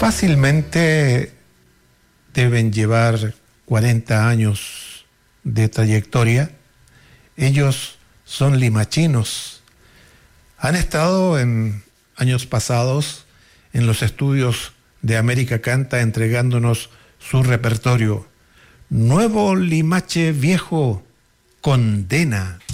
Fácilmente deben llevar 40 años de trayectoria. Ellos son limachinos. Han estado en años pasados en los estudios de América Canta entregándonos su repertorio. Nuevo Limache Viejo, Condena.